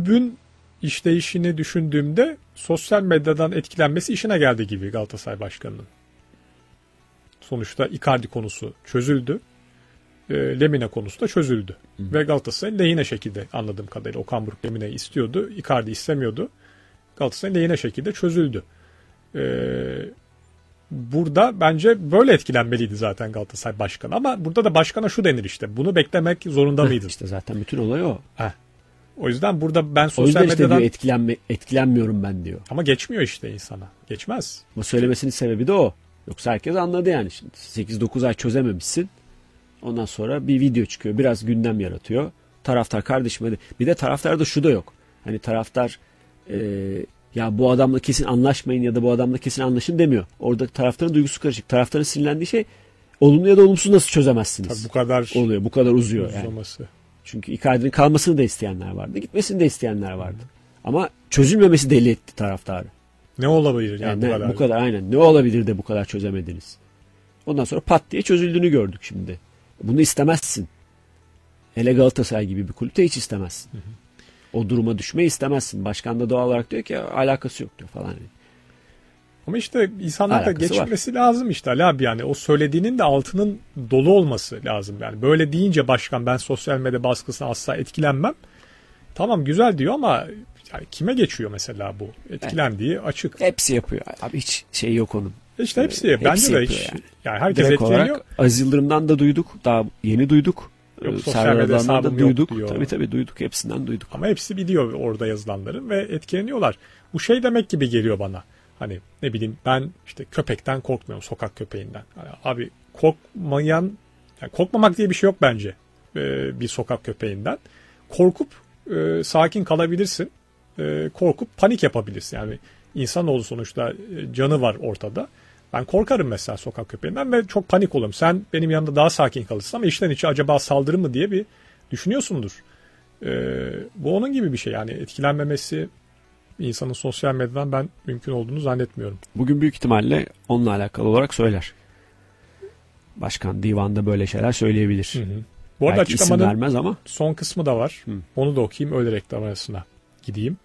kulübün işleyişini düşündüğümde sosyal medyadan etkilenmesi işine geldi gibi Galatasaray Başkanı'nın. Sonuçta Icardi konusu çözüldü. Lemina konusu da çözüldü. Ve Galatasaray lehine şekilde, anladığım kadarıyla Okan Buruk Lemina'yı istiyordu. Icardi istemiyordu. Galatasaray lehine şekilde çözüldü. Burada bence böyle etkilenmeliydi zaten Galatasaray Başkanı. Ama burada da başkana şu denir işte. Bunu beklemek zorunda mıydın? İşte zaten bütün olay o. O yüzden burada ben O sosyal yüzden işte medyadan... diyor etkilenmiyorum ben diyor. Ama geçmiyor işte insana. Geçmez. Bu söylemesinin sebebi de o. Yoksa herkes anladı yani şimdi. 8-9 ay çözememişsin. Ondan sonra bir video çıkıyor. Biraz gündem yaratıyor. Taraftar kardeşim hadi. Bir de taraftarda şu da yok. Hani taraftar ya bu adamla kesin anlaşmayın ya da bu adamla kesin anlaşın demiyor. Orada taraftarın duygusu karışık. Taraftarın sinirlendiği şey olumlu ya da olumsuz nasıl çözemezsiniz? Tabii bu kadar oluyor. Bu kadar uzuyor uzaması. yani. Çünkü Icardi'nin kalmasını da isteyenler vardı. Gitmesini de isteyenler vardı. Ama çözülmemesi deli etti taraftarı. Ne olabilir yani bu kadar? Bu kadar aynen. Ne olabilir de bu kadar çözemediniz? Ondan sonra pat diye çözüldüğünü gördük şimdi. Bunu istemezsin. Hele Galatasaray gibi bir kulüpte hiç istemezsin. O duruma düşmeyi istemezsin. Başkan da doğal olarak diyor ki alakası yok diyor falan. Ama işte insanlar da geçmesi lazım işte Ali abi, yani o söylediğinin de altının dolu olması lazım. Yani böyle deyince başkan ben sosyal medya baskısına asla etkilenmem. Tamam güzel diyor ama yani kime geçiyor mesela bu? Etkilendiği açık. Hepsi yapıyor. Abi hiç şey yok onun. İşte hepsi yapıyor. Bence de hiç. Yani herkes direkt etkileniyor. Olarak Aziz Yıldırım'dan da duyduk. Daha yeni duyduk. Yok, sosyal medya hesabım duyduk. Yok diyor. Tabii duyduk. Hepsinden duyduk. Ama hepsi biliyor orada yazılanları ve etkileniyorlar. Bu şey demek gibi geliyor bana. Hani ne bileyim ben işte köpekten korkmuyorum, sokak köpeğinden. Yani abi korkmayan, yani korkmamak diye bir şey yok bence bir sokak köpeğinden. Korkup sakin kalabilirsin. Korkup panik yapabilirsin. Yani insanoğlu sonuçta canı var ortada. Ben korkarım mesela sokak köpeğinden ve çok panik olurum. Sen benim yanımda daha sakin kalırsın ama içten içe acaba saldırır mı diye bir düşünüyorsundur. Bu onun gibi bir şey. Yani etkilenmemesi insanın sosyal medyadan ben mümkün olduğunu zannetmiyorum. Bugün büyük ihtimalle onunla alakalı olarak söyler. Başkan divanda böyle şeyler söyleyebilir. Bu arada belki açıklamanın isim vermez ama son kısmı da var. Onu da okuyayım, öyle reklam arasına gideyim.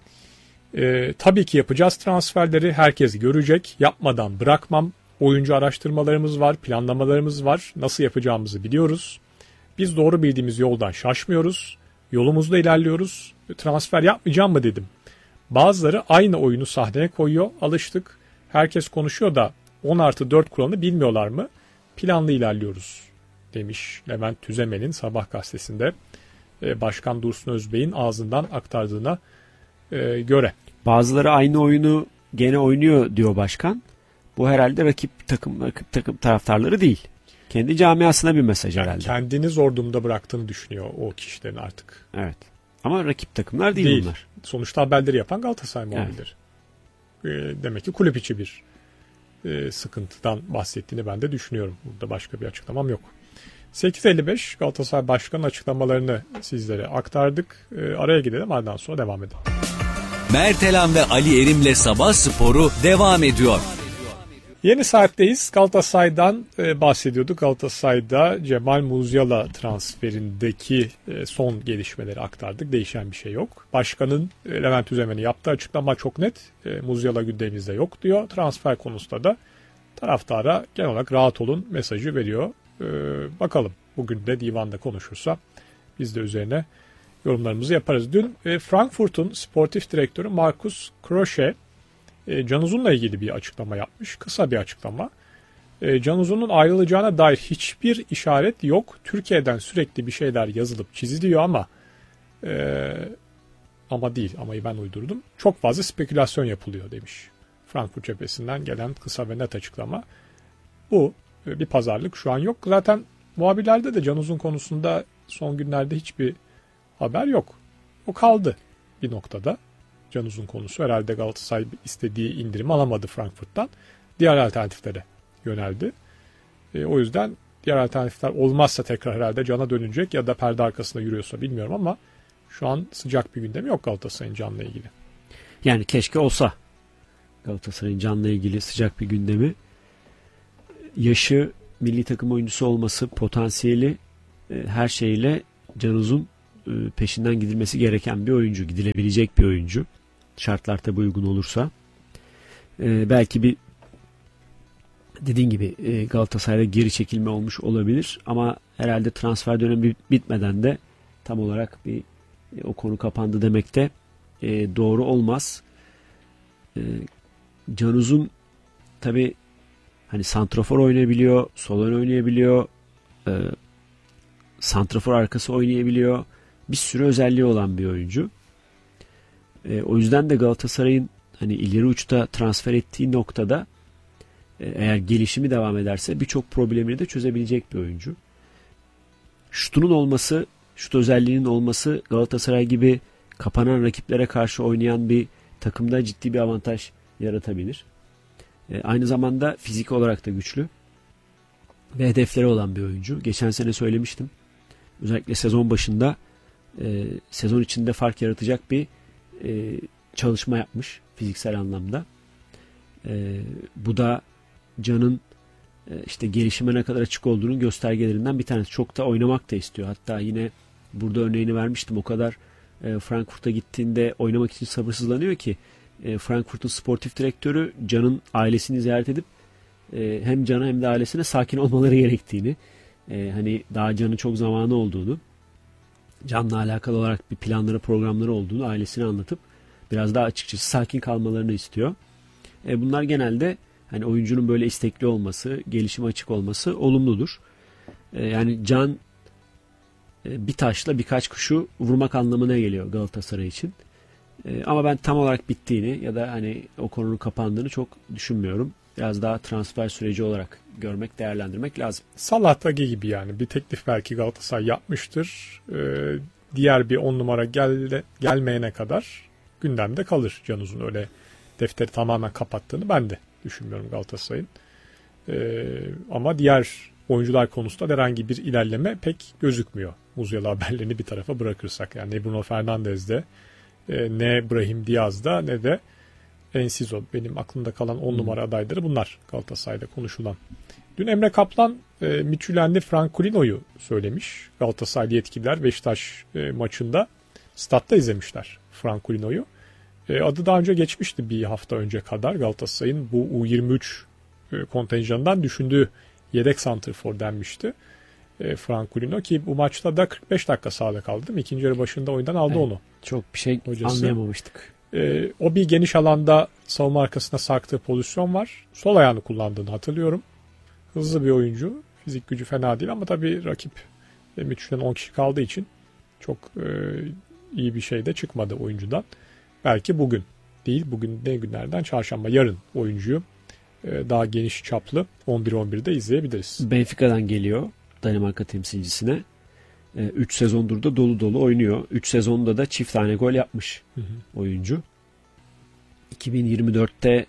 Tabii ki yapacağız transferleri. Herkes görecek. Yapmadan bırakmam. Oyuncu araştırmalarımız var, planlamalarımız var. Nasıl yapacağımızı biliyoruz. Biz doğru bildiğimiz yoldan şaşmıyoruz. Yolumuzda ilerliyoruz. Transfer yapmayacağım mı dedim. Bazıları aynı oyunu sahneye koyuyor. Alıştık. Herkes konuşuyor da 10+4 kuralını bilmiyorlar mı? Planlı ilerliyoruz demiş Levent Tüzemen'in Sabah gazetesinde Başkan Dursun Özbey'in ağzından aktardığına göre. Bazıları aynı oyunu gene oynuyor diyor başkan. Bu herhalde rakip takım taraftarları değil. Kendi camiasına bir mesaj herhalde. Kendini zor durumda bıraktığını düşünüyor o kişilerin artık. Evet. Ama rakip takımlar değil bunlar. Sonuçta haberleri yapan Galatasaray muhabirleri. Evet. Demek ki kulüp içi bir sıkıntıdan bahsettiğini ben de düşünüyorum. Burada başka bir açıklamam yok. 8.55 Galatasaray Başkanı'nın açıklamalarını sizlere aktardık. Araya gidelim, ardından sonra devam edelim. Mertelan ve Ali Erim'le Sabah Sporu devam ediyor. Yeni saatteyiz. Galatasaray'dan bahsediyorduk. Galatasaray'da Cemal Musiala transferindeki son gelişmeleri aktardık. Değişen bir şey yok. Başkanın Levent Tüzemen'in yaptığı açıklama çok net. Musiala gündemimizde yok diyor. Transfer konusunda da taraftara genel olarak rahat olun mesajı veriyor. Bakalım bugün de divanda konuşursa biz de üzerine yorumlarımızı yaparız. Dün Frankfurt'un sportif direktörü Markus Krösche Can Uzun'la ilgili bir açıklama yapmış. Kısa bir açıklama. Can Uzun'un ayrılacağına dair hiçbir işaret yok. Türkiye'den sürekli bir şeyler yazılıp çiziliyor ama değil. Amayı ben uydurdum. Çok fazla spekülasyon yapılıyor demiş. Frankfurt cephesinden gelen kısa ve net açıklama. Bu bir pazarlık şu an yok. Zaten muhabirlerde de Can Uzun konusunda son günlerde hiçbir haber yok. O kaldı bir noktada. Can Uzun konusu herhalde Galatasaray istediği indirimi alamadı Frankfurt'tan. Diğer alternatiflere yöneldi. O yüzden diğer alternatifler olmazsa tekrar herhalde Can'a dönecek ya da perde arkasında yürüyorsa bilmiyorum ama şu an sıcak bir gündemi yok Galatasaray'ın Can'la ilgili. Yani keşke olsa Galatasaray'ın Can'la ilgili sıcak bir gündemi. Yaşı, milli takım oyuncusu olması, potansiyeli her şeyle Can Uzun peşinden gidilmesi gereken bir oyuncu, gidilebilecek bir oyuncu. Şartlar tabi uygun olursa. Belki bir dediğin gibi Galatasaray'da geri çekilme olmuş olabilir ama herhalde transfer dönemi bitmeden de tam olarak o konu kapandı demek de doğru olmaz. Can Uzun tabi hani santrafor oynayabiliyor, sol ön oynayabiliyor, santrafor arkası oynayabiliyor. Bir sürü özelliği olan bir oyuncu. O yüzden de Galatasaray'ın hani ileri uçta transfer ettiği noktada eğer gelişimi devam ederse birçok problemini de çözebilecek bir oyuncu. Şutunun olması, şut özelliğinin olması Galatasaray gibi kapanan rakiplere karşı oynayan bir takımda ciddi bir avantaj yaratabilir. Aynı zamanda fizik olarak da güçlü ve hedefleri olan bir oyuncu. Geçen sene söylemiştim. Özellikle sezon başında sezon içinde fark yaratacak bir çalışma yapmış fiziksel anlamda. Bu da Can'ın işte gelişime ne kadar açık olduğunun göstergelerinden bir tanesi. Çok da oynamak da istiyor. Hatta yine burada örneğini vermiştim. O kadar Frankfurt'a gittiğinde oynamak için sabırsızlanıyor ki Frankfurt'un sportif direktörü Can'ın ailesini ziyaret edip hem Can'a hem de ailesine sakin olmaları gerektiğini, hani daha Can'ın çok zamanı olduğunu, Can'la alakalı olarak bir planları, programları olduğunu ailesine anlatıp biraz daha açıkçası sakin kalmalarını istiyor. Bunlar genelde hani oyuncunun böyle istekli olması, gelişime açık olması olumludur. Yani Can bir taşla birkaç kuşu vurmak anlamına geliyor Galatasaray için. Ama ben tam olarak bittiğini ya da hani o konunun kapandığını çok düşünmüyorum. Biraz daha transfer süreci olarak görmek, değerlendirmek lazım. Salah gibi yani bir teklif belki Galatasaray yapmıştır. Diğer bir 10 numara gelmeyene kadar gündemde kalır Can Uzun. Öyle defteri tamamen kapattığını ben de düşünmüyorum Galatasaray'ın. Ama diğer oyuncular konusunda herhangi bir ilerleme pek gözükmüyor. Muzyalı haberlerini bir tarafa bırakırsak. Yani ne Bruno Fernandes'de, ne Brahim Diaz'da ne de Enciso. Benim aklımda kalan 10 numara adayları bunlar Galatasaray'da konuşulan. Dün Emre Kaplan Michelin'li Francolino'yu söylemiş. Galatasaraylı yetkililer Beşiktaş maçında statta izlemişler Francolino'yu. Adı daha önce geçmişti bir hafta önce kadar Galatasaray'ın bu U23 kontenjanından düşündüğü yedek santrfor denmişti. Francolino ki bu maçta da 45 dakika sahada kaldı değil mi? İkinci yarı başında oyundan aldı onu. Çok bir şey hocası. Anlayamamıştık. O bir geniş alanda savunma arkasına sarktığı pozisyon var. Sol ayağını kullandığını hatırlıyorum. Hızlı bir oyuncu. Fizik gücü fena değil ama tabii rakip Mitchell'den 10 kişi kaldığı için çok iyi bir şey de çıkmadı oyuncudan. Belki bugün değil. Bugün ne günlerden? Çarşamba. Yarın oyuncuyu daha geniş çaplı 11-11'de izleyebiliriz. Benfica'dan geliyor Danimarka temsilcisine. 3 sezondur da dolu dolu oynuyor. 3 sezonda da çift tane gol yapmış oyuncu. 2024'te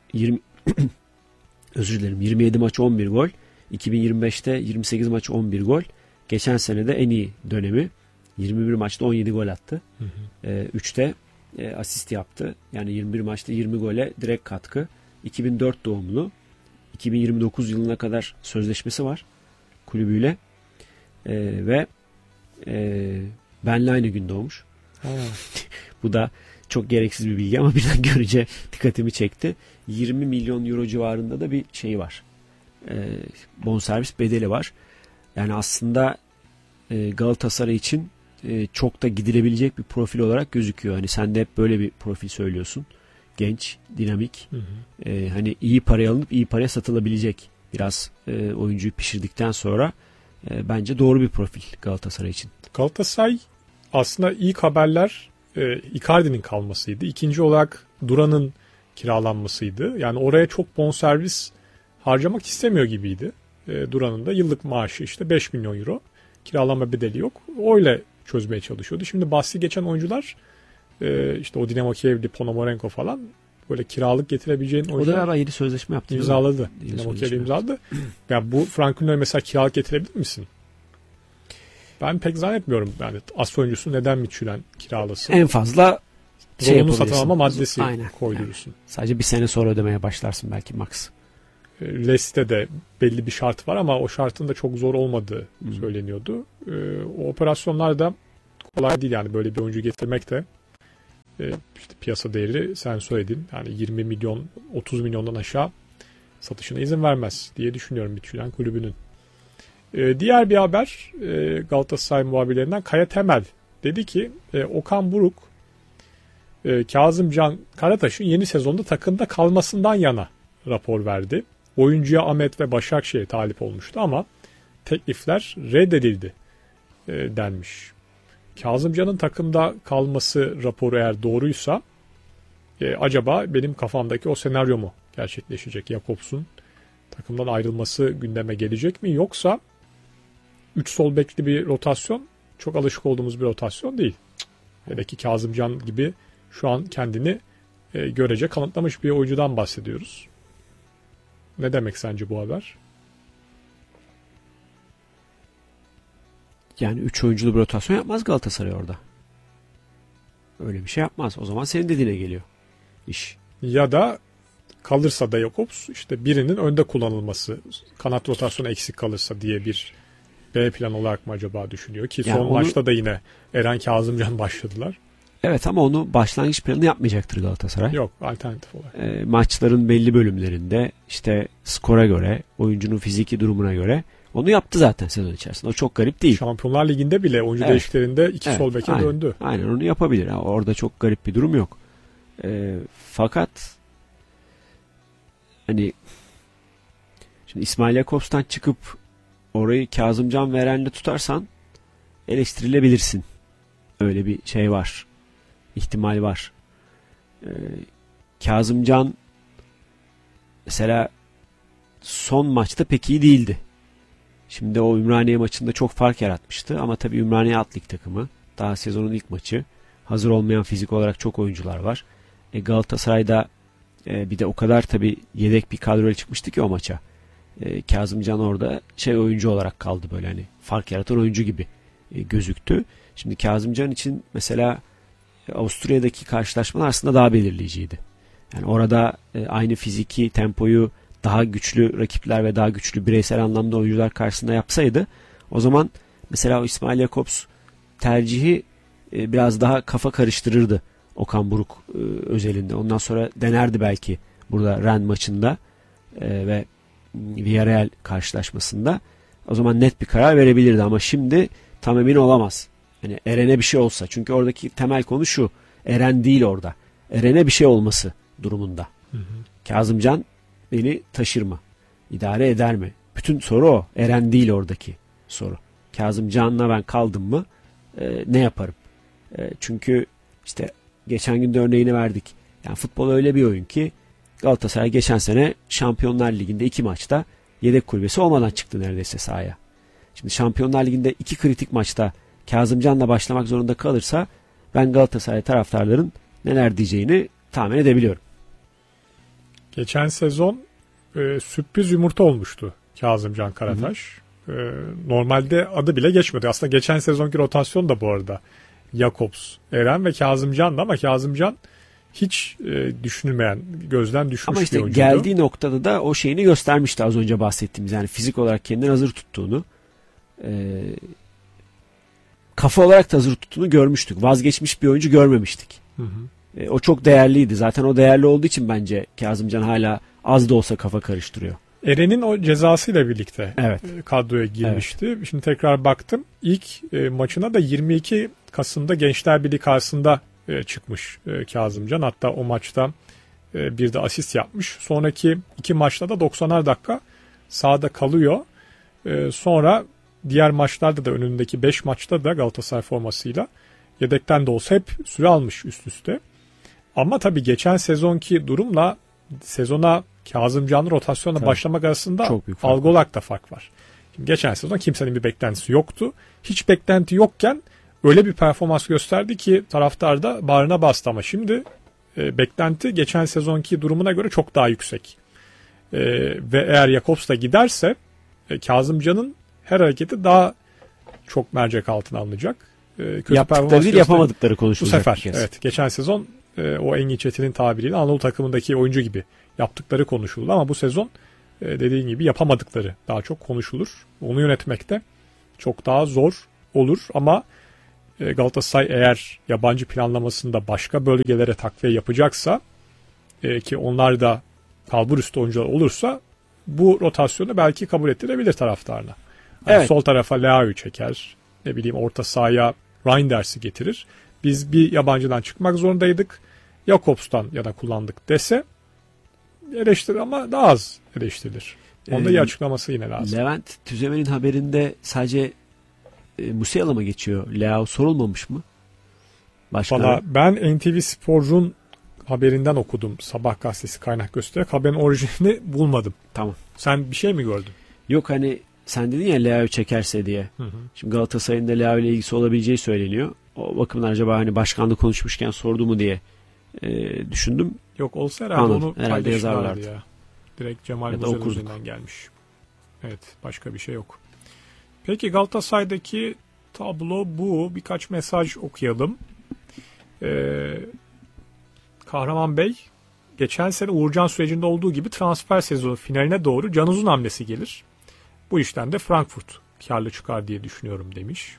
27 maç 11 gol. 2025'te 28 maç 11 gol. Geçen sene de en iyi dönemi. 21 maçta 17 gol attı. 3'te asist yaptı. Yani 21 maçta 20 gole direkt katkı. 2004 doğumlu. 2029 yılına kadar sözleşmesi var kulübüyle. Ve benle aynı gün doğmuş. Bu da çok gereksiz bir bilgi ama birden görünce dikkatimi çekti. 20 milyon euro civarında da bir şey var. Bonservis bedeli var. Yani aslında Galatasaray için çok da gidilebilecek bir profil olarak gözüküyor. Hani sen de hep böyle bir profil söylüyorsun. Genç, dinamik. Hani iyi paraya alınıp iyi paraya satılabilecek. Biraz oyuncuyu pişirdikten sonra bence doğru bir profil Galatasaray için. Galatasaray aslında ilk haberler Icardi'nin kalmasıydı. İkinci olarak Duran'ın kiralanmasıydı. Yani oraya çok bonservis harcamak istemiyor gibiydi. Duran'ın da yıllık maaşı işte 5 milyon euro. Kiralama bedeli yok. Öyle çözmeye çalışıyordu. Şimdi bahsi geçen oyuncular işte o Dinamo Kiev'li Ponomarenko falan böyle kiralık getirebileceğin oyuncular. O da galiba yeni sözleşme yaptı. İmzaladı. Dinamo Kiev imzaladı. Yani bu Francolino'yu mesela kiralık getirebilir misin? Ben pek zannetmiyorum. Yani as oyuncusu neden Michelin kiralasın? En fazla rolunu satın alma maddesi Aynen. koydurursun. Yani sadece bir sene sonra ödemeye başlarsın belki max. Leic'te de belli bir şart var ama o şartın da çok zor olmadığı söyleniyordu. O operasyonlar da kolay değil yani böyle bir oyuncu getirmek de işte piyasa değeri sen söyledin. Yani 20 milyon 30 milyondan aşağı satışına izin vermez diye düşünüyorum Midtjylland kulübünün. Diğer bir haber Galatasaray muhabirlerinden Kaya Temel dedi ki Okan Buruk Kazımcan Karataş'ın yeni sezonda takımda kalmasından yana rapor verdi. Oyuncuya Ahmet ve Başakşehir talip olmuştu ama teklifler reddedildi denmiş. Kazımcan'ın takımda kalması raporu eğer doğruysa acaba benim kafamdaki o senaryo mu gerçekleşecek? Jakobs'un takımdan ayrılması gündeme gelecek mi? Yoksa 3 sol bekli bir rotasyon çok alışık olduğumuz bir rotasyon değil. Hele ki Kazımcan gibi şu an kendini görece kanıtlamış bir oyuncudan bahsediyoruz. Ne demek sence bu haber? Yani 3 oyunculu bir rotasyon yapmaz Galatasaray orada. Öyle bir şey yapmaz. O zaman senin dediğine geliyor iş. Ya da kalırsa da Jakobs işte birinin önde kullanılması, kanat rotasyonu eksik kalırsa diye bir B plan olarak mı acaba düşünüyor ki yani son maçta da yine Eren Kazımcan başladılar. Evet ama onu başlangıç planı yapmayacaktır Galatasaray. Yok, alternatif olarak. Maçların belli bölümlerinde işte skora göre, oyuncunun fiziki durumuna göre onu yaptı zaten sezon içerisinde. O çok garip değil. Şampiyonlar Ligi'nde bile oyuncu değişikliklerinde iki sol beke döndü. Aynen onu yapabilir. Yani orada çok garip bir durum yok. Fakat hani şimdi İsmail Jakobs'tan çıkıp orayı Kazımcan Veren'le tutarsan eleştirilebilirsin. Öyle bir şey var. İhtimal var. Kazımcan mesela son maçta pek iyi değildi. Şimdi o Ümraniye maçında çok fark yaratmıştı. Ama tabii Ümraniye alt lig takımı. Daha sezonun ilk maçı. Hazır olmayan fizik olarak çok oyuncular var. Galatasaray'da bir de o kadar tabii yedek bir kadroyla çıkmıştı ki o maça. Kazımcan orada oyuncu olarak kaldı böyle hani fark yaratan oyuncu gibi gözüktü. Şimdi Kazımcan için mesela Avusturya'daki karşılaşmalar aslında daha belirleyiciydi. Yani orada aynı fiziki tempoyu daha güçlü rakipler ve daha güçlü bireysel anlamda oyuncular karşısında yapsaydı o zaman mesela o İsmail Jakobs tercihi biraz daha kafa karıştırırdı Okan Buruk özelinde. Ondan sonra denerdi belki burada Rennes maçında ve Villarreal karşılaşmasında. O zaman net bir karar verebilirdi ama şimdi tam emin olamaz. Yani Eren'e bir şey olsa. Çünkü oradaki temel konu şu. Eren değil orada. Eren'e bir şey olması durumunda. Hı hı. Kazımcan beni taşır mı? İdare eder mi? Bütün soru o. Eren değil oradaki soru. Kazımcan'la ben kaldım mı ne yaparım? Çünkü işte geçen gün de örneğini verdik. Yani futbol öyle bir oyun ki Galatasaray geçen sene Şampiyonlar Ligi'nde 2 maçta yedek kulübesi olmadan çıktı neredeyse sahaya. Şimdi Şampiyonlar Ligi'nde 2 kritik maçta Kazımcan'la başlamak zorunda kalırsa ben Galatasaray taraftarların neler diyeceğini tahmin edebiliyorum. Geçen sezon sürpriz yumurta olmuştu Kazımcan Karataş. Normalde adı bile geçmedi. Aslında geçen sezonki rotasyon da bu arada Jakobs, Eren ve Kazımcan'dı ama Kazımcan hiç düşünülmeyen, gözden düşmüş ama işte bir oyuncuydu. Geldiği noktada da o şeyini göstermişti az önce bahsettiğimiz. Yani fizik olarak kendini hazır tuttuğunu, kafa olarak da hazır tuttuğunu görmüştük. Vazgeçmiş bir oyuncu görmemiştik. Hı hı. O çok değerliydi. Zaten o değerli olduğu için bence Kazımcan hala az da olsa kafa karıştırıyor. Eren'in o cezasıyla birlikte evet. Kadroya girmişti. Evet. Şimdi tekrar baktım. İlk maçına da 22 Kasım'da Gençler Birliği karşısında çıkmış Kazımcan. Hatta o maçta bir de asist yapmış. Sonraki 2 maçta da 90'ar dakika sahada kalıyor. Sonra diğer maçlarda da önündeki 5 maçta da Galatasaray formasıyla yedekten de olsa hep süre almış üst üste. Ama tabii geçen sezonki durumla sezona Kazımcan'ın rotasyonla başlamak arasında algı olarak da fark var. Şimdi geçen sezon kimsenin bir beklentisi yoktu. Hiç beklenti yokken öyle bir performans gösterdi ki taraftar da bağrına bastı ama şimdi beklenti geçen sezonki durumuna göre çok daha yüksek. Ve eğer Jakobs da giderse Kazımcan'ın her hareketi daha çok mercek altına alınacak. Yaptıkları değil yapamadıkları konuşulacak. Bu sefer evet, geçen sezon o Engin Çetin'in tabiriyle Anadolu takımındaki oyuncu gibi yaptıkları konuşuldu ama bu sezon dediğin gibi yapamadıkları daha çok konuşulur. Onu yönetmek de çok daha zor olur ama Galatasaray eğer yabancı planlamasında başka bölgelere takviye yapacaksa ki onlar da kalbur üstü oyuncular olursa bu rotasyonu belki kabul ettirebilir taraftarına. Yani Evet. sol tarafa Leao'yu çeker. Ne bileyim orta sahaya Reinders'i getirir. Biz bir yabancıdan çıkmak zorundaydık. Jakobs'tan yana kullandık dese eleştirir ama daha az eleştirilir. Onda iyi açıklaması yine lazım. Levent Tüzemen'in haberinde sadece Musiala mı geçiyor? Leao sorulmamış mı? Başka Valla ben NTV Spor'un haberinden okudum. Sabah gazetesi kaynak göstererek haberin orijinalini bulmadım. Tamam. Sen bir şey mi gördün? Yok hani sen dedin ya Leao çekerse diye. Hı. Şimdi Galatasaray'ın da Leao ile ilgisi olabileceği söyleniyor. O bakımdan acaba hani başkanlık konuşmuşken sordu mu diye düşündüm. Yok olsa herhalde Anladım. onu Herhalde paylaşırlardı yazarlardı. ya. Direkt Cemal Ya da Muzel okurduk. üzerinden gelmiş. Evet, başka bir şey yok. Peki Galatasaray'daki tablo bu. Birkaç mesaj okuyalım. Kahraman Bey, geçen sene Uğurcan sürecinde olduğu gibi transfer sezonu finaline doğru Can Uzun hamlesi gelir. Bu işten de Frankfurt karlı çıkar diye düşünüyorum demiş.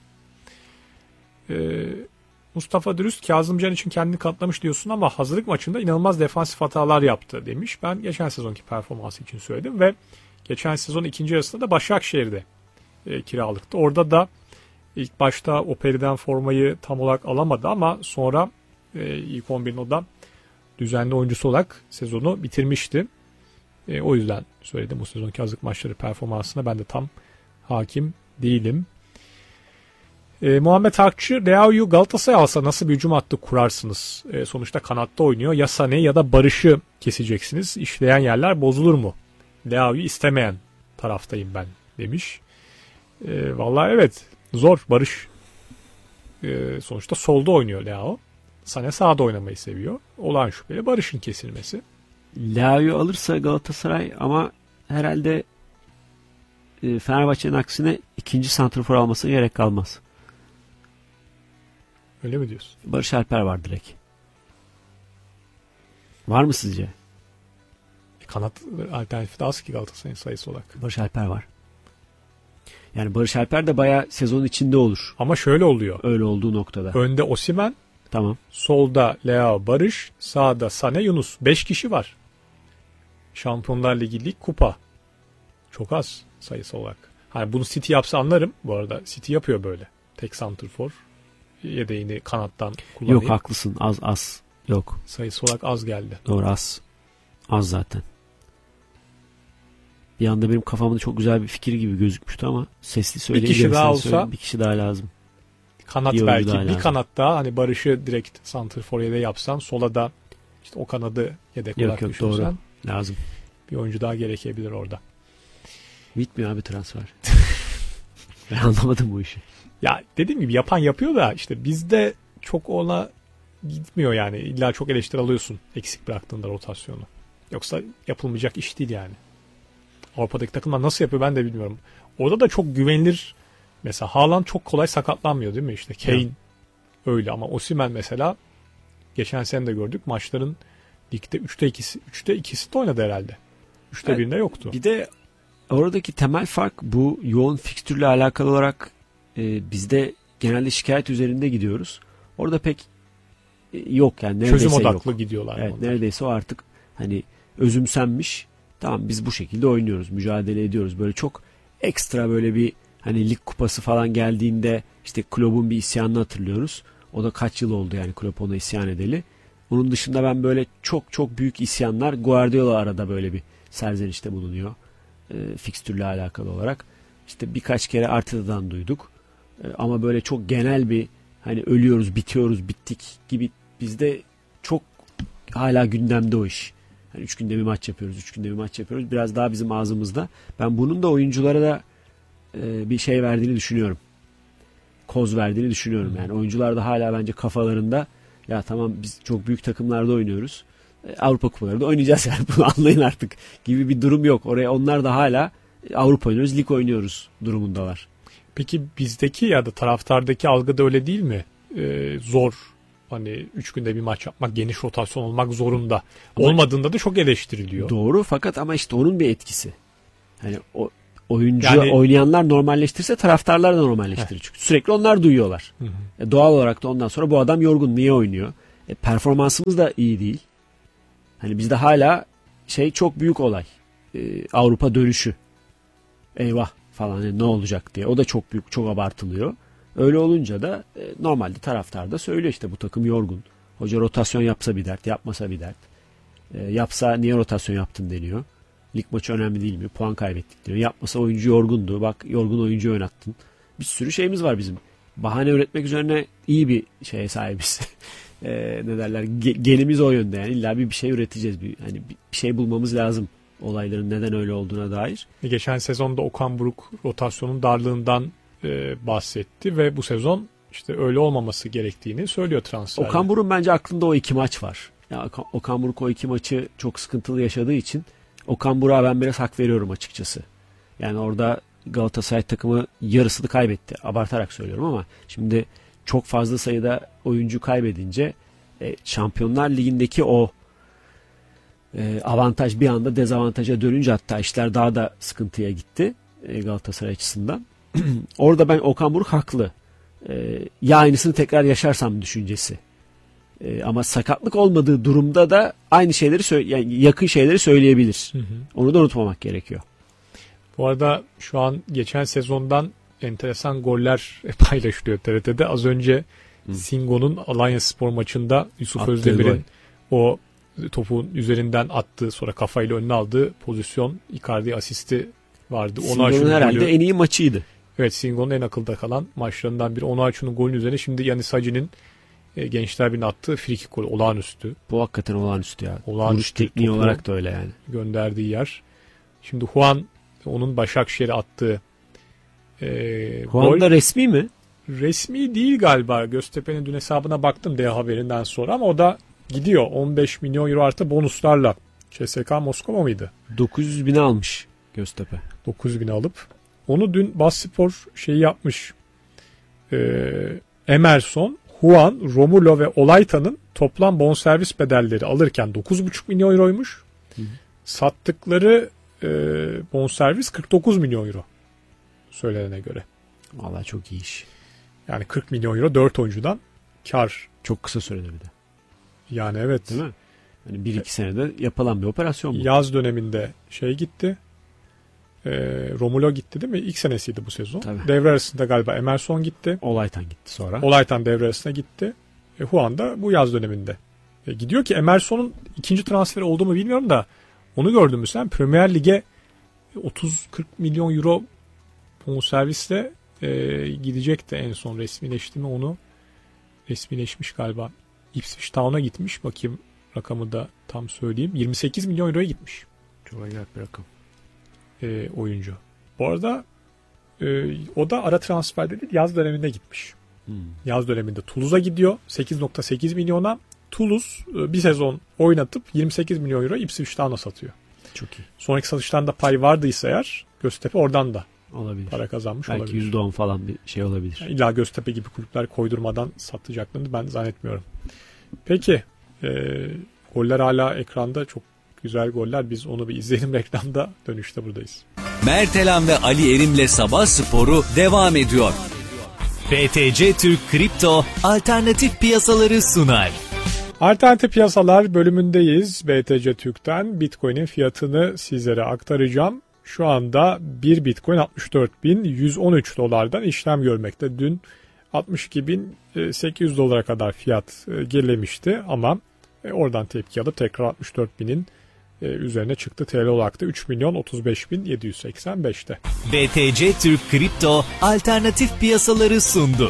Mustafa Dürüst, Kazımcan için kendini kanıtlamış diyorsun ama hazırlık maçında inanılmaz defansif hatalar yaptı demiş. Ben geçen sezonki performansı için söyledim ve geçen sezon ikinci yarısında da Başakşehir'de kiralıktı. Orada da ilk başta Operi'den formayı tam olarak alamadı ama sonra ilk 11'in o da düzenli oyuncusu olarak sezonu bitirmişti. O yüzden söyledim, bu sezonki hazırlık maçları performansına ben de tam hakim değilim. Muhammed Akçı, Leao'yu Galatasaray alsa nasıl bir hücum hattı kurarsınız? Sonuçta kanatta oynuyor. Ya Sané ya da Barış'ı keseceksiniz. İşleyen yerler bozulur mu? Leao'yu istemeyen taraftayım ben demiş. Vallahi evet, zor. Barış sonuçta solda oynuyor Leao. Sané sağda oynamayı seviyor. Olağan şüpheli Barış'ın kesilmesi. Leao'yu alırsa Galatasaray ama herhalde Fenerbahçe'nin aksine ikinci santrafor almasına gerek kalmaz. Öyle mi diyorsun? Barış Alper var direkt. Var mı sizce? Kanat alternatifi de az ki Galatasaray'ın sayısı olarak. Barış Alper var. Yani Barış Alper de bayağı sezon içinde olur. Ama şöyle oluyor. Öyle olduğu noktada. Önde Osimhen, Tamam. solda Leao, Barış, sağda Sané, Yunus. 5 kişi var. Şampiyonlar Ligi, lig, kupa. Çok az sayısı olarak. Hani bunu City yapsa anlarım. Bu arada City yapıyor böyle. Tek santrfor. Yedeğini kanattan kullanıyor. Yok haklısın. Az. Yok. Sayısı olarak az geldi. Doğru az. Az zaten. Bir anda benim kafamda çok güzel bir fikir gibi gözükmüştü ama sesli söyleyince kişi daha sen olsa- söyle, bir kişi daha lazım. Kanat İyi oyuncu belki. daha Bir lazım. kanat daha hani Barış'ı direkt santrfor yedek yapsan, sola da işte o kanadı yedek olarak Yok düşünsen doğru. Lazım. bir oyuncu daha gerekebilir orada. Bitmiyor abi transfer. Ben anlamadım bu işi. Ya dediğim gibi yapan yapıyor da işte bizde çok ona gitmiyor yani. İlla çok eleştiri alıyorsun eksik bıraktığında rotasyonu. Yoksa yapılmayacak iş değil yani. Avrupa'daki takımlar nasıl yapıyor ben de bilmiyorum. Orada da çok güvenilir. Mesela Haaland çok kolay sakatlanmıyor değil mi? İşte Kane Evet. öyle ama Osimhen mesela geçen sene de gördük. Maçların ligde 3'te 2'si de oynadı herhalde. 3'te Evet. 1'inde yoktu. Bir de oradaki temel fark bu yoğun fikstürle alakalı olarak bizde genelde şikayet üzerinde gidiyoruz. Orada pek yok yani neredeyse Çözüm odaklı yok. gidiyorlar. Evet, onlar. neredeyse o artık hani özümsenmiş. Tamam biz bu şekilde oynuyoruz, mücadele ediyoruz. Böyle çok ekstra böyle bir hani lig kupası falan geldiğinde işte Klopp'un bir isyanını hatırlıyoruz. O da kaç yıl oldu yani Klopp ona isyan edeli. Onun dışında ben böyle çok çok büyük isyanlar, Guardiola arada böyle bir serzenişte bulunuyor. Fikstürle alakalı olarak. İşte birkaç kere Arteta'dan duyduk. Ama böyle çok genel bir hani ölüyoruz, bitiyoruz, bittik gibi bizde çok hala gündemde o iş. Hani 3 günde bir maç yapıyoruz, 3 günde bir maç yapıyoruz. Biraz daha bizim ağzımızda. Ben bunun da oyunculara da bir şey verdiğini düşünüyorum. Koz verdiğini düşünüyorum. Yani oyuncular da hala bence kafalarında ya tamam biz çok büyük takımlarda oynuyoruz. Avrupa kupalarında oynayacağız yani bunu anlayın artık gibi bir durum yok. Oraya onlar da hala Avrupa oynuyoruz, lig oynuyoruz durumundalar. Peki bizdeki ya da taraftardaki algı da öyle değil mi? Zor. Hani 3 günde bir maç yapmak, geniş rotasyon olmak zorunda. Ama- Olmadığında da çok eleştiriliyor. Doğru fakat ama işte onun bir etkisi. Hani o oynayanlar normalleştirse taraftarlar da normalleştirir. Çünkü sürekli onlar duyuyorlar. Doğal olarak da ondan sonra bu adam yorgun, niye oynuyor? Performansımız da iyi değil. Hani bizde hala çok büyük olay. Avrupa dönüşü. Eyvah falan, hani ne olacak diye. O da çok büyük, çok abartılıyor. Öyle olunca da normalde taraftar da söylüyor işte bu takım yorgun. Hoca rotasyon yapsa bir dert, yapmasa bir dert. Yapsa niye rotasyon yaptın deniyor. Lig maçı önemli değil mi? Puan kaybettik diyor. Yapmasa oyuncu yorgundu. Bak yorgun oyuncu oynattın. Bir sürü şeyimiz var bizim. Bahane üretmek üzerine iyi bir şeye sahibiz. Ne derler? Genimiz o yönde yani. İlla bir şey üreteceğiz. Hani bir şey bulmamız lazım. Olayların neden öyle olduğuna dair. Geçen sezonda Okan Buruk rotasyonun darlığından bahsetti ve bu sezon işte öyle olmaması gerektiğini söylüyor transferde. Okan Buruk'un bence aklında o 2 maç var. Ya Okan Buruk o 2 maçı çok sıkıntılı yaşadığı için Okan Buruk'a ben biraz hak veriyorum açıkçası. Yani orada Galatasaray takımı yarısını kaybetti. Abartarak söylüyorum ama şimdi çok fazla sayıda oyuncu kaybedince Şampiyonlar Ligi'ndeki o avantaj bir anda dezavantaja dönünce, hatta işler daha da sıkıntıya gitti Galatasaray açısından. Orada ben Okan Buruk haklı. Ya aynısını tekrar yaşarsam düşüncesi. Ama sakatlık olmadığı durumda da aynı şeyleri yani yakın şeyleri söyleyebilir. Onu da unutmamak gerekiyor. Bu arada şu an geçen sezondan enteresan goller paylaşılıyor TRT'de. Az önce Singo'nun Alanyaspor maçında Yusuf Özdemir'in o topun üzerinden attığı, sonra kafayla önüne aldığı pozisyon, Icardi asisti vardı. Singo'nun herhalde en iyi maçıydı. Evet, Singo'nun en akılda kalan maçlarından biri. Onuachu'nun golünün üzerine şimdi Yanis Hacı'nin Gençler Birliği'nin attığı frikik golü olağanüstü. Bu hakikaten olağanüstü ya. Olağanüstü. Vuruş tekniği olarak da öyle yani. Gönderdiği yer. Şimdi Juan, onun Başakşehir'e attığı Juan da resmi mi? Resmi değil galiba. Göztepe'nin dün hesabına baktım D Haberi'nden sonra ama o da gidiyor. 15 milyon euro artı bonuslarla. CSKA Moskova mıydı? 900 bini almış Göztepe. 900 bini alıp. Onu dün Basspor yapmış. Emerson, Juan, Romulo ve Olayta'nın toplam bonservis bedelleri alırken 9,5 milyon euroymuş. Sattıkları bonservis 49 milyon euro. Söylenene göre. Vallahi çok iyi iş. Yani 40 milyon euro 4 oyuncudan kar. Çok kısa sürede bir de. Yani evet. Değil mi? Yani 1-2 senede yapılan bir operasyon bu. Yaz döneminde gitti. Romulo gitti değil mi? İlk senesiydi bu sezon. Tabii. Devre arasında galiba Emerson gitti. Olaytan gitti sonra. Olaytan devre arasına gitti. Juan da bu yaz döneminde. Gidiyor ki Emerson'un ikinci transferi oldu mu bilmiyorum da onu gördün mü sen? Premier Lig'e 30-40 milyon euro bonservisle gidecek de en son resmileşti mi onu? Resmileşmiş galiba. Ipswich Town'a gitmiş. Bakayım rakamı da tam söyleyeyim. 28 milyon euroya gitmiş. Çok acayip bir rakam. Oyuncu. Bu arada o da ara transferde değil, yaz döneminde gitmiş. Yaz döneminde Toulouse'a gidiyor. 8,8 milyona. Toulouse bir sezon oynatıp 28 milyon euro Ipswich Town'a satıyor. Çok iyi. Sonraki satıştan da pay vardıysa eğer Göztepe oradan da olabilir. Para kazanmış belki olabilir. %10 falan bir şey olabilir. Yani illa Göztepe gibi kulüpler koydurmadan satacaklarını ben zannetmiyorum. Peki goller hala ekranda, çok güzel goller. Biz onu bir izleyelim reklamda, dönüşte buradayız. Mertelan ve Ali Erim'le Sabah Sporu devam ediyor. BTC Türk Kripto alternatif piyasaları sunar. Alternatif piyasalar bölümündeyiz. BTC Türk'ten Bitcoin'in fiyatını sizlere aktaracağım. Şu anda bir Bitcoin 64.113 dolardan işlem görmekte. Dün 62.800 dolara kadar fiyat gerilemişti ama oradan tepki alıp tekrar 64.000'in üzerine çıktı. TL olarak da 3.035.785'te. BTC Türk Kripto alternatif piyasaları sundu.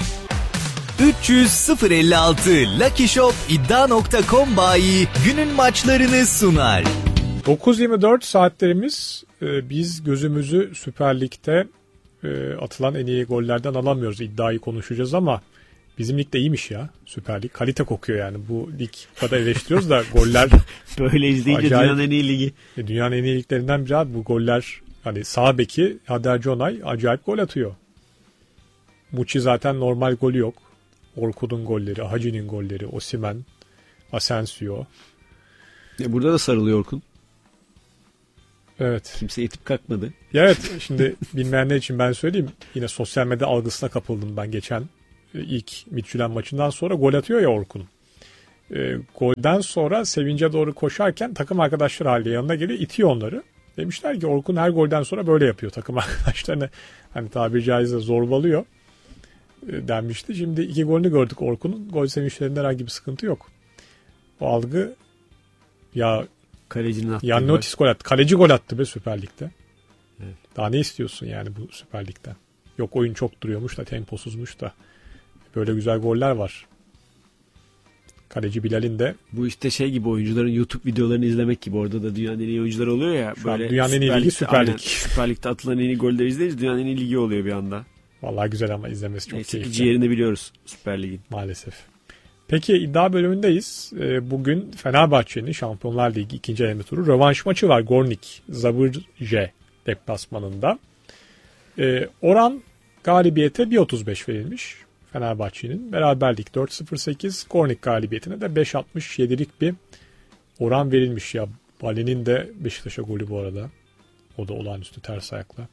300.056 Lucky Shop iddia.com bayi günün maçlarını sunar. 9.24 saatlerimiz. Biz gözümüzü Süper Lig'de atılan en iyi gollerden alamıyoruz. İddiayı konuşacağız ama bizim lig de iyiymiş ya, Süper Lig. Kalite kokuyor yani. Bu lig kadar eleştiriyoruz da goller böyle izleyince acayip, dünyanın en iyi ligi. Dünyanın en iyi liglerinden biri abi bu goller. Hani sağ beki Hader Jonay acayip gol atıyor. Muçi zaten normal golü yok. Orkut'un golleri, Hacı'nin golleri, Osimhen, Asensio. Burada da sarılıyor Orkun. Evet. Kimse itip kalkmadı. Evet, şimdi bilmeyenler için ben söyleyeyim. Yine sosyal medya algısına kapıldım ben geçen ilk Midtjylland maçından sonra gol atıyor ya Orkun. Golden sonra sevince doğru koşarken takım arkadaşları halde yanına geliyor, itiyor onları. Demişler ki Orkun her golden sonra böyle yapıyor. Takım arkadaşlarını hani tabiri caizse zorbalıyor denmişti. Şimdi 2 golünü gördük Orkun'un. Gol sevinçlerinde herhangi bir sıkıntı yok. O algı ya Kalecinin attığı Jan gol. Otis gol attı. Kaleci gol attı be Süper Lig'de. Evet. Daha ne istiyorsun yani bu Süper Lig'den? Yok oyun çok duruyormuş da temposuzmuş da. Böyle güzel goller var. Kaleci Bilal'in de Bu işte şey gibi, oyuncuların YouTube videolarını izlemek gibi. Orada da dünyanın en iyi oyuncuları oluyor ya. Şu an Böyle dünyanın en iyi ligi Süper aynen, Lig. Süper Lig'de atılan en iyi golleri izleyince dünyanın en iyi ligi oluyor bir anda. vallahi güzel ama izlemesi çok Neyse ki keyifli. ciğerini biliyoruz Süper Lig'in. Maalesef. Peki iddia bölümündeyiz. Bugün Fenerbahçe'nin Şampiyonlar Ligi 2. eleme turu rövanş maçı var. Gornik Zabrze deplasmanında. Oran galibiyete 1.35 verilmiş Fenerbahçe'nin. Beraberlik 4.08. Gornik galibiyetine de 5.67'lik bir oran verilmiş ya. Bale'nin de Beşiktaş'a golü bu arada. O da olağanüstü ters ayakla.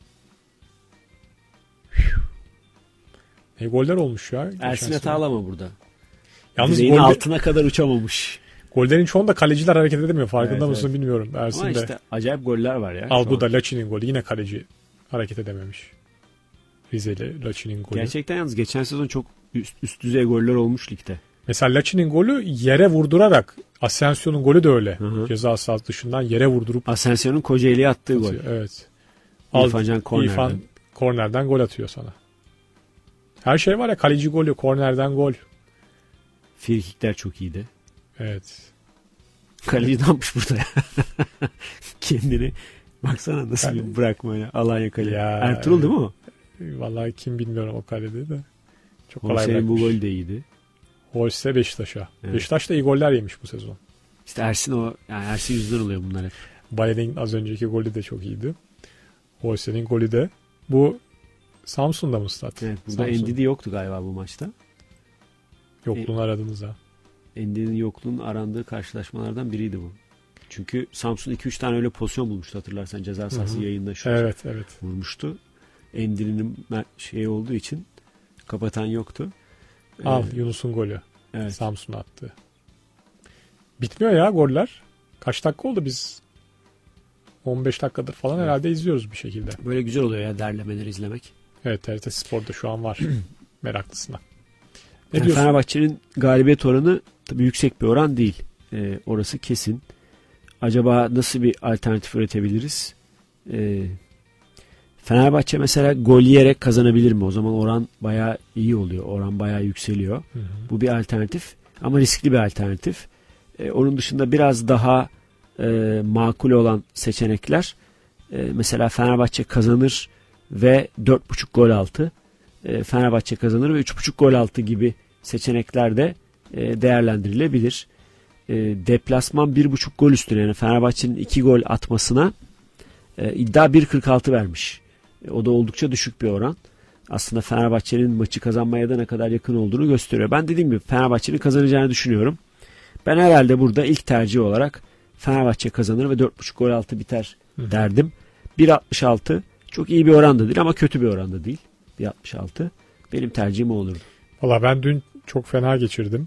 Ne goller olmuş ya. Ersin Atağlama burada. Yalnız Direğin golde, altına kadar uçamamış. gollerin çoğunda kaleciler hareket edemiyor. Farkında Evet, mısın evet. bilmiyorum. Ersin Ama de. işte acayip goller var ya. Al şu bu an. da Laçin'in golü. Yine kaleci hareket edememiş. Rizeli Laçin'in golü. Gerçekten yalnız geçen sezon çok üst düzey goller olmuş ligde. Mesela Laçin'in golü yere vurdurarak, Asensio'nun golü de öyle. Hı. Ceza sahası dışından yere vurdurup Asensio'nun Kocaeli'ye attığı gol. atıyor. Evet. İrfan Can kornerden. İrfan kornerden gol atıyor sana. Her şey var ya, kaleci golü, kornerden gol. Frikikler çok iyiydi. Evet. Kaleci ne yapmış burada ya? Kendini baksana nasıl bir bırakmaya. Alanya kale. Ya, Ertuğrul değil mi o? Vallahi kim bilmiyorum o kalede de. Çok kolay Holse'nin bu bırakmış. gol de iyiydi. Holse Beşiktaş'a. Evet. Beşiktaş da iyi goller yemiş bu sezon. İşte Ersin o. Yani Ersin yüzünden oluyor bunlar hep. Bayern'in az önceki golü de çok iyiydi. Holse'nin golü de. Bu Samsun'da mı stat? Evet, burada Samsun. Endidi yoktu galiba bu maçta. Yokluğunu aradınız ha. Endi'nin yokluğunun arandığı karşılaşmalardan biriydi bu. Çünkü Samsun 2-3 tane öyle pozisyon bulmuştu, hatırlarsan ceza sahası yayında şu Evet. vurmuştu. Endi'nin şey olduğu için kapatan yoktu. Al Yunus'un golü. Evet. Samsun attı. Bitmiyor ya goller. Kaç dakika oldu biz? 15 dakikadır falan herhalde izliyoruz bir şekilde. Böyle güzel oluyor ya derlemeleri izlemek. Evet, TRT Spor'da şu an var. Meraklısına. Ne Yani diyorsun? Fenerbahçe'nin galibiyet oranı tabii yüksek bir oran değil. Orası kesin. Acaba nasıl bir alternatif üretebiliriz? Fenerbahçe mesela gol yiyerek kazanabilir mi? O zaman oran bayağı iyi oluyor. Oran bayağı yükseliyor. Hı hı. Bu bir alternatif ama riskli bir alternatif. Onun dışında biraz daha makul olan seçenekler mesela Fenerbahçe kazanır ve 4.5 gol altı, Fenerbahçe kazanır ve 3.5 gol altı gibi seçenekler de değerlendirilebilir. Deplasman 1.5 gol üstüne, yani Fenerbahçe'nin 2 gol atmasına iddia 1.46 vermiş. O da oldukça düşük bir oran. Aslında Fenerbahçe'nin maçı kazanmaya da ne kadar yakın olduğunu gösteriyor. Ben dediğim gibi Fenerbahçe'nin kazanacağını düşünüyorum. Ben herhalde burada ilk tercih olarak Fenerbahçe kazanır ve 4.5 gol altı biter derdim. 1.66 çok iyi bir oran da değil ama kötü bir oran da değil. 1.66 benim tercihim o olurdu. Valla ben dün çok fena geçirdim.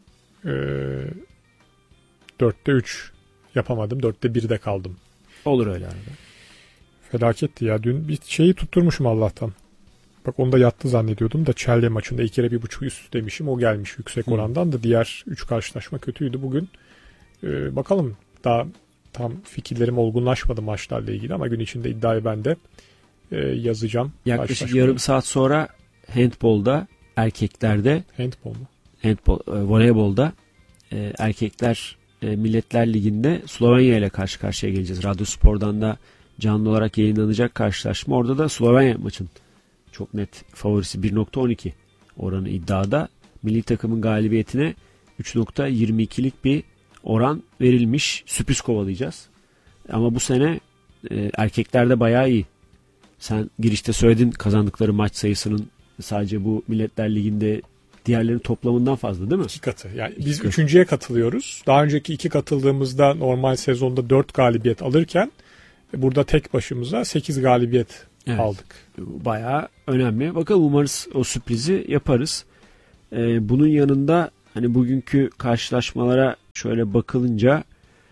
4'te 3 yapamadım. 4'te 1'de kaldım. Olur öyle arada. Felaketti ya. Dün bir şeyi tutturmuşum Allah'tan. Bak onda yattı zannediyordum da Chelsea maçında 2 kere 1.5 üst demişim. O gelmiş yüksek orandan da diğer 3 karşılaşma kötüydü bugün. Bakalım, daha tam fikirlerim olgunlaşmadı maçlarla ilgili ama gün içinde iddiayı ben de yazacağım. Yaklaşık yarım saat sonra handbolda erkeklerde voleybolda erkekler Milletler Ligi'nde Slovenya ile karşı karşıya geleceğiz. Radyo Spor'dan da canlı olarak yayınlanacak karşılaşma. Orada da Slovenya maçın çok net favorisi 1.12 oranı iddiada. Milli takımın galibiyetine 3.22'lik bir oran verilmiş. Sürpriz kovalayacağız. Ama bu sene erkeklerde bayağı iyi. Sen girişte söyledin, kazandıkları maç sayısının sadece bu Milletler Ligi'nde diğerlerinin toplamından fazla değil mi? 2 katı. Yani biz 3.'ye katılıyoruz. Daha önceki 2 katıldığımızda normal sezonda 4 galibiyet alırken Burada tek başımıza 8 galibiyet aldık. Bayağı önemli. Bakalım, umarız o sürprizi yaparız. Bunun yanında hani bugünkü karşılaşmalara şöyle bakılınca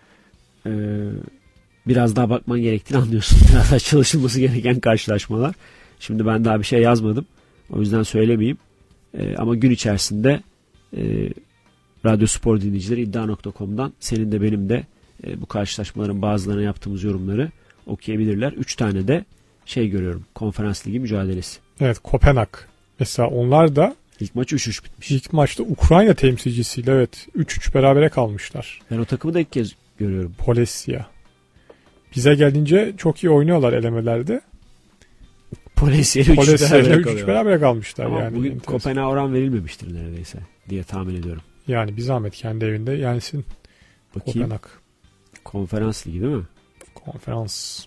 biraz daha bakman gerektiğini anlıyorsun. Biraz daha çalışılması gereken karşılaşmalar. Şimdi ben daha bir şey yazmadım. O yüzden söylemeyeyim. Ama gün içerisinde Radyo Spor dinleyicileri iddia.com'dan senin de benim de bu karşılaşmaların bazılarına yaptığımız yorumları okuyabilirler. 3 tane de görüyorum. Konferans Ligi mücadelesi. Evet, Kopenhag. Mesela onlar da İlk maç 3-3 bitmiş. İlk maçta Ukrayna temsilcisiyle 3-3 berabere kalmışlar. Ben o takımı da ilk kez görüyorum. Polesya. Bize gelince çok iyi oynuyorlar elemelerde. Polesya'yla 3-3 berabere kalmışlar. Ama yani. Bugün Kopenhag'a oran verilmemiştir neredeyse diye tahmin ediyorum. Yani bir zahmet kendi evinde yensin. Bakayım. Kopenhag. Konferans Ligi değil mi? Konferans.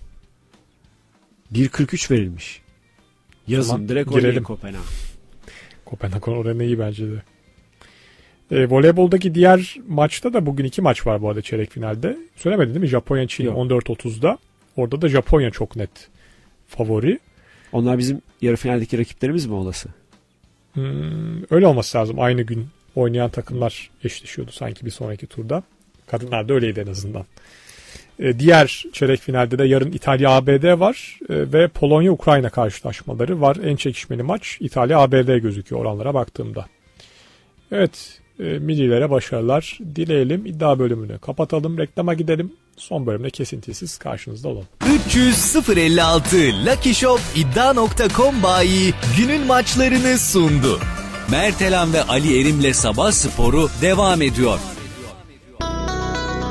1.43 verilmiş. Yazın direkt oynayın Kopenhag. Kopenhag oranı iyi bence de. Voleyboldaki diğer maçta da bugün 2 maç var bu arada çeyrek finalde. Söylemedin değil mi? Japonya-Çin 14.30'da. Orada da Japonya çok net favori. Onlar bizim yarı finaldeki rakiplerimiz mi olası? Öyle olması lazım. Aynı gün oynayan takımlar eşleşiyordu sanki bir sonraki turda. Kadınlar da öyleydi en azından. Diğer çeyrek finalde de yarın İtalya-ABD var ve Polonya-Ukrayna karşılaşmaları var. En çekişmeli maç İtalya-ABD gözüküyor oranlara baktığımda. Evet, millilere başarılar dileyelim. İddia bölümünü kapatalım, reklama gidelim. Son bölümde kesintisiz karşınızda olalım. 300-056 Lucky Shop iddia.com bayi günün maçlarını sundu. Mert Elan ve Ali Erim'le Sabah Sporu devam ediyor.